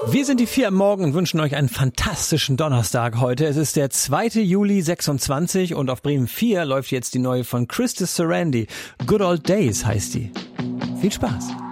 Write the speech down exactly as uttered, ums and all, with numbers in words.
Wir sind die vier am Morgen und wünschen euch einen fantastischen Donnerstag heute. Es ist der zweite Juli sechsundzwanzig und auf Bremen vier läuft jetzt die neue von Christus Sarandi. Good Old Days heißt die. Viel Spaß.